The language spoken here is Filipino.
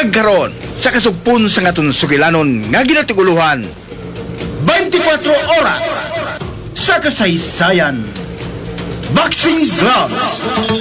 Hatag karon sa kasugpon sa ngaton sugilanon nga ginatiguluhan 24 oras sa kasaysayan. Boxing Gloves.